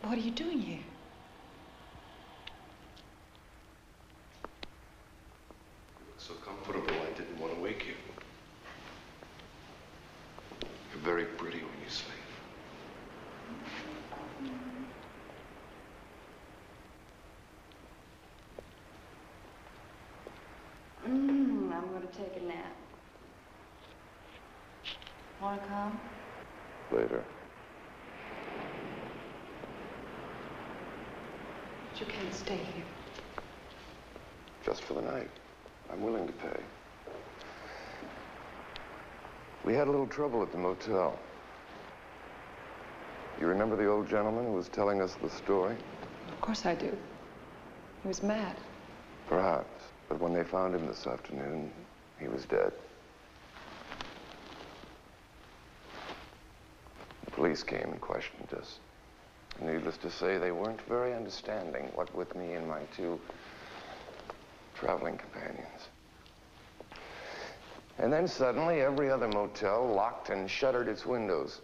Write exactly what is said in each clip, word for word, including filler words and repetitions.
What are you doing here? You look so comfortable, I didn't want to wake you. You're very pretty when you sleep. Mm, I'm going to take a nap. Want to come? Later. But you can't stay here. Just for the night. I'm willing to pay. We had a little trouble at the motel. You remember the old gentleman who was telling us the story? Of course I do. He was mad. Perhaps. But when they found him this afternoon, he was dead. The police came and questioned us. Needless to say, they weren't very understanding, what with me and my two traveling companions. And then suddenly, every other motel locked and shuttered its windows.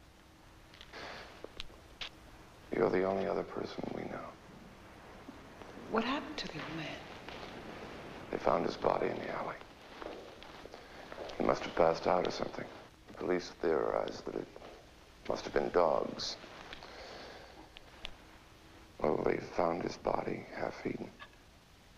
You're the only other person we know. What happened to the old man? They found his body in the alley. He must have passed out or something. The police theorized that it must have been dogs. Well, they found his body half-eaten.